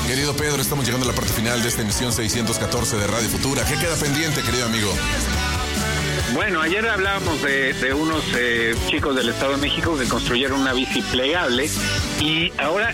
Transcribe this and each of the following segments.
Querido Pedro, estamos llegando a la parte final de esta emisión 614 de Radio Futura. ¿Qué queda pendiente, querido amigo? Bueno, ayer hablábamos de unos chicos del Estado de México que construyeron una bici plegable y ahora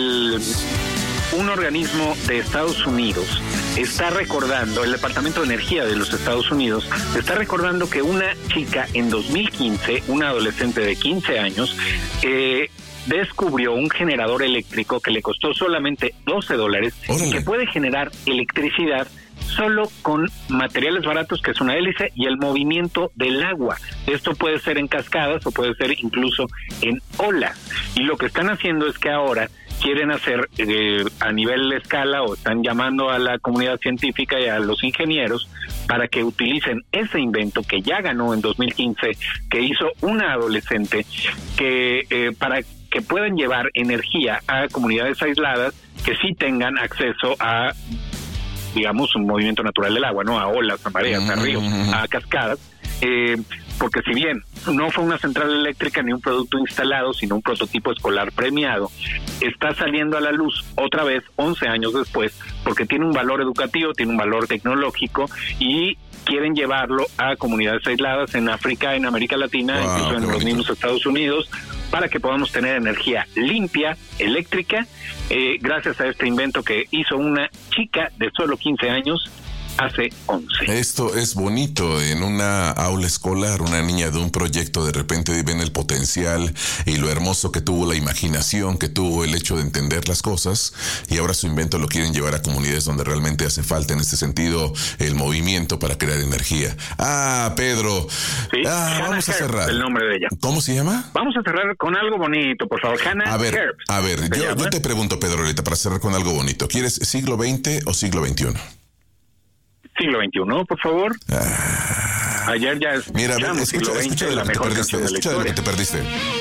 un organismo de Estados Unidos está recordando, el Departamento de Energía de los Estados Unidos, está recordando que una chica en 2015, una adolescente de 15 años, descubrió un generador eléctrico que le costó solamente $12 y que puede generar electricidad solo con materiales baratos, que es una hélice, y el movimiento del agua. Esto puede ser en cascadas o puede ser incluso en olas. Y lo que están haciendo es que ahora quieren hacer a nivel de escala, o están llamando a la comunidad científica y a los ingenieros para que utilicen ese invento que ya ganó en 2015, que hizo una adolescente, que para que puedan llevar energía a comunidades aisladas que sí tengan acceso a, digamos, un movimiento natural del agua, ¿no? A olas, a mareas, a ríos, a cascadas, porque si bien no fue una central eléctrica ni un producto instalado, sino un prototipo escolar premiado, está saliendo a la luz otra vez 11 años después, porque tiene un valor educativo, tiene un valor tecnológico y quieren llevarlo a comunidades aisladas en África, en América Latina, incluso en los mismos Estados Unidos, para que podamos tener energía limpia, eléctrica, gracias a este invento que hizo una chica de solo 15 años hace 11. Esto es bonito. En una aula escolar, una niña de un proyecto de repente ven el potencial y lo hermoso que tuvo, la imaginación que tuvo, el hecho de entender las cosas, y ahora su invento lo quieren llevar a comunidades donde realmente hace falta en este sentido el movimiento para crear energía. Pedro, ¿sí? Vamos a cerrar. El nombre de ella. ¿Cómo se llama? Vamos a cerrar con algo bonito, por favor. Hannah Herbst. A ver, yo te pregunto, Pedro, ahorita para cerrar con algo bonito. ¿Quieres siglo XX o siglo XXI? Siglo XXI, por favor. Ayer ya mira, escucha la mejor canción de la historia. Lo que te perdiste.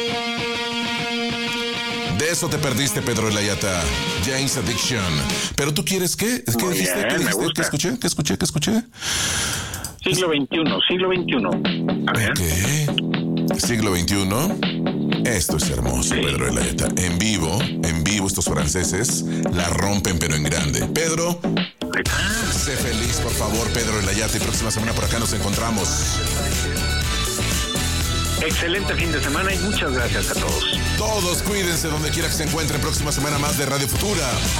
De eso te perdiste, Pedro Elayata. Jane's Addiction. Pero tú quieres ¿qué? ¿Qué dijiste? Bien, ¿Qué dijiste? ¿Qué escuché? Siglo XXI. A ver. Ok. Siglo XXI. Esto es hermoso, sí. Pedro Elayata. En vivo, estos franceses la rompen, pero en grande. Pedro, sé feliz, por favor, Pedro Elayata, y próxima semana por acá nos encontramos. Excelente fin de semana y muchas gracias a todos. Todos cuídense donde quiera que se encuentren. Próxima semana más de Radio Futura.